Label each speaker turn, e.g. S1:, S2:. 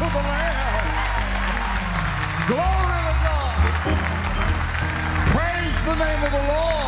S1: to the Lamb. Glory to God. Praise the name of the Lord.